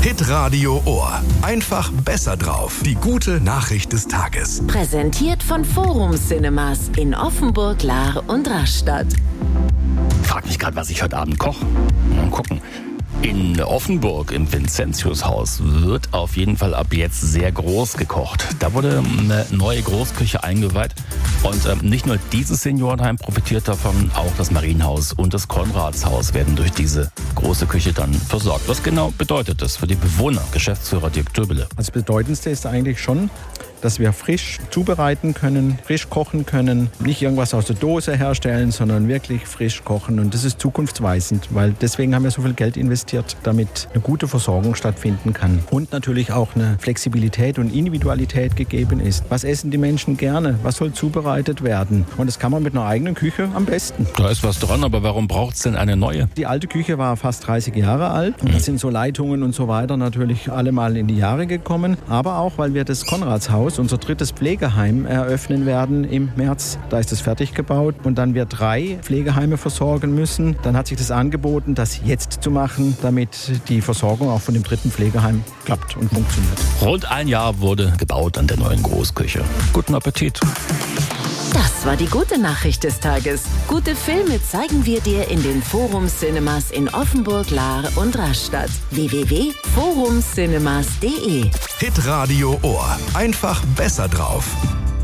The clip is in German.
Hitradio Ohr. Einfach besser drauf. Die gute Nachricht des Tages. Präsentiert von Forum Cinemas in Offenburg, Lahr und Rastatt. Frag mich gerade, was ich heute Abend koche. Mal gucken. In Offenburg im Vincentius-Haus wird auf jeden Fall ab jetzt sehr groß gekocht. Da wurde eine neue Großküche eingeweiht. Und nicht nur dieses Seniorenheim profitiert davon, auch das Marienhaus und das Konradshaus werden durch diese große Küche dann versorgt. Was genau bedeutet das für die Bewohner? Geschäftsführer Dirk Döbele. Das Bedeutendste ist eigentlich schon, dass wir frisch zubereiten können, frisch kochen können, nicht irgendwas aus der Dose herstellen, sondern wirklich frisch kochen. Und das ist zukunftsweisend, weil deswegen haben wir so viel Geld investiert, damit eine gute Versorgung stattfinden kann. Und natürlich auch eine Flexibilität und Individualität gegeben ist. Was essen die Menschen gerne? Was soll zubereitet werden? Und das kann man mit einer eigenen Küche am besten. Da ist was dran, aber warum braucht es denn eine neue? Die alte Küche war fast 30 Jahre alt. Und da sind so Leitungen und so weiter natürlich alle mal in die Jahre gekommen. Aber auch, weil wir das Konradshaus, unser drittes Pflegeheim, eröffnen werden im März. Da ist es fertig gebaut und dann wir 3 Pflegeheime versorgen müssen. Dann hat sich das angeboten, das jetzt zu machen, damit die Versorgung auch von dem dritten Pflegeheim klappt und funktioniert. Rund ein Jahr wurde gebaut an der neuen Großküche. Guten Appetit! Das war die gute Nachricht des Tages. Gute Filme zeigen wir dir in den Forum Cinemas in Offenburg, Lahr und Rastatt. www.forumcinemas.de Hitradio Ohr. Einfach besser drauf.